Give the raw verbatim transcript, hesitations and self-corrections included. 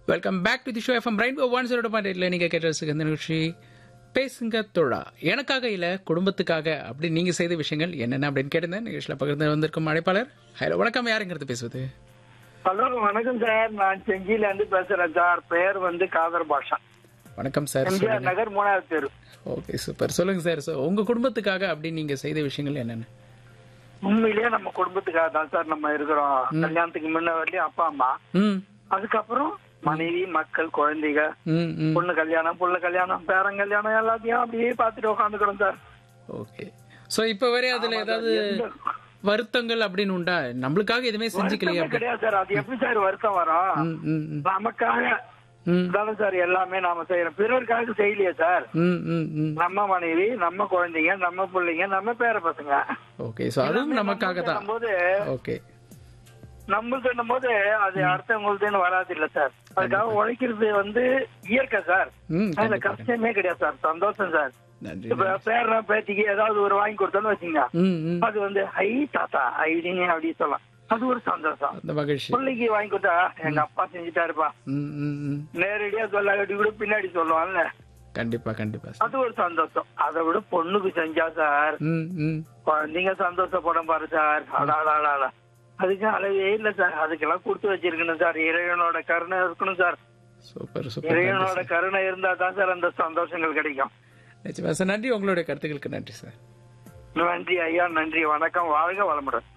Welcome back to the show FM rainbow one zero point எயிட்ல நீங்க கேட்ட இந்த நிகழ்ச்சி பேசுங்க தோழா. எனக்காக இல்ல குடும்பத்துக்காக அப்படி நீங்க செய்த விஷயங்கள் என்னென்ன அப்படின்னு கேட்டிருந்தேன். நிகழ்ச்சியில பகிர்ந்து வந்திருக்கும் அழைப்பாளர். ஹலோ வணக்கம், யாருங்கிறது பேசுவது? ஹலோ வணக்கம் சார், நான் செஞ்சில இருந்து பேசுறேன் சார். பெயர் வந்து காதர் பாஷா. வணக்கம் சார். எம்ஜிஆர் நகர் மூணாவது தெரு. Okay super. சொல்லுங்க சார், So, உங்க குடும்பத்துக்காக அப்படி நீங்க செய்த விஷயங்கள் என்னென்ன? உண்மையிலேயே நம்ம குடும்பத்துக்காக தான் சார் நம்ம இருக்கிறோம். கல்யாணத்துக்கு முன்ன வரலையும் அப்பா அம்மா, ம் அதுக்கப்புறம் மனைவி, மக்கள், குழந்தைங்க, ம் ம் பொண்ணு கல்யாணம், புள்ள கல்யாணம், பேரன் கல்யாணம் எல்லாத்தையும் அப்படியே பார்த்துட்டு உட்காந்துக்கிறோம் சார். ஓகே. சோ இப்போ வரை அதுல ஏதாவது வருத்தங்கள் அப்படின்னு உண்டா? நம்மளுக்காக எதுவுமே செஞ்சுக்கலையா? வருத்தமே கிடையாது சார். அது எப்படி சார் வருத்தம் வரும்? ம் ம் ம் நமக்காக ம் தானே சார் எல்லாமே நாம செய்யறோம். பிறருக்காக செய்யலையே சார். ம் ம் ம் நம்ம மனைவி, நம்ம குழந்தைங்க, நம்ம பிள்ளைங்க, நம்ம பேர பசங்க, ஓகே. சோ அதுவும் நமக்காக தான். போது ஓகே. நம்ம சொல்லும் போது அது அடுத்தவங்களுக்குன்னு வராது இல்ல சார். அதுக்காக உழைக்கிறது வந்து இயற்கை சார். ம் அதுல கஷ்டமே கிடையாது சார், சந்தோஷம் சார். நன்றி. இப்ப பேர பேத்திக்கு ஏதாவது ஒரு வாங்கி கொடுத்தோன்னு வச்சுங்க, ம் ம் அது வந்து ஐ தாத்தா ஐடின்னு அப்படி சொல்லலாம். அது ஒரு சந்தோஷம். அந்த மகிழ்ச்சி. பிள்ளைக்கு வாங்கி கொடுத்தா எங்க அப்பா செஞ்சுட்டாருப்பா, ம் ம் ம் நேரடியா சொல்லாட்டி கூட பின்னாடி சொல்லுவான்ல, கண்டிப்பா கண்டிப்பா சார். அது ஒரு சந்தோஷம். அதை விட பொண்ணுக்கு செஞ்சா சார் ம் ம் குழந்தைங்க சந்தோஷப்படும் பாரு சார். அடாடாடா, அதுக்கு அளவே இல்ல சார். அதுக்கெல்லாம் கொடுத்து வச்சிருக்கணும் சார். இறைவனோட கருணை இருக்கணும் சார். Super super. இறைவனோட கருணை இருந்தா தான் சார் அந்த சந்தோஷங்கள் கிடைக்கும். நிச்சயமா சார். நன்றி, உங்களுடைய கருத்துக்களுக்கு நன்றி சார். நன்றி ஐயா, நன்றி, வணக்கம், வாழ்க வளமுடன்.